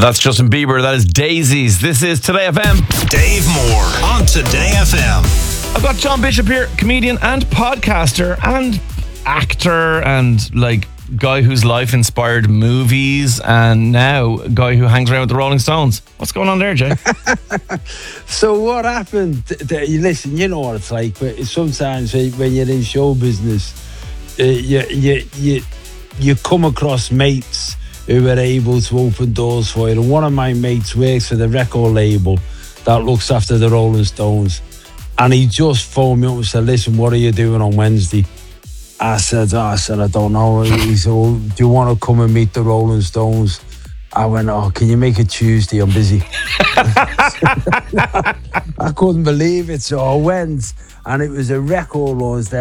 That's Justin Bieber. That is Daisies. This is Today FM. Dave Moore on Today FM. I've got John Bishop here, comedian and podcaster and actor and guy whose life inspired movies, and now a guy who hangs around with the Rolling Stones. What's going on there, Jay? So what happened? Listen, you know what it's like. But sometimes when you're in show business, you come across mates who are able to open doors for you. And one of my mates works for the record label that looks after the Rolling Stones. And he just phoned me up and said, listen, what are you doing on Wednesday? I said, I don't know. He said, well, do you want to come and meet the Rolling Stones? I went, can you make it Tuesday? I'm busy. I couldn't believe it. So I went, and it was a record launch there.